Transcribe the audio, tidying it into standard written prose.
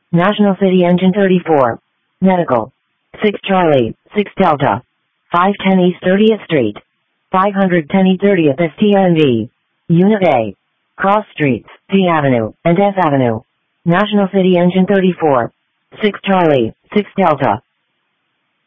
National City Engine 34. Medical. 6 Charlie, 6 Delta. 510 East 30th Street. 510 East 30th STNV. Unit A. Cross Streets, P Avenue, and S Avenue. National City Engine 34. 6 Charlie, 6 Delta.